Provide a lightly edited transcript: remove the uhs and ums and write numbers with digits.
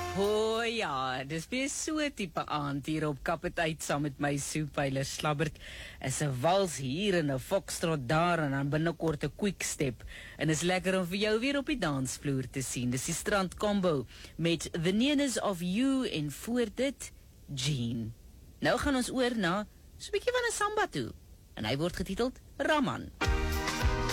O ja, dis weer so tipe aand hier op Kapiteit saam met my soepeiler Slabbert. Is 'n wals hier en 'n foxtrot daar en dan binnekort 'n quickstep. En is lekker om vir jou weer op die dansvloer te sien. Dis die Strand Combo met The Nearness of You en voor dit Jean. Nou gaan ons oor na so 'n bietjie van 'n samba toe. En hy word getiteld Raman.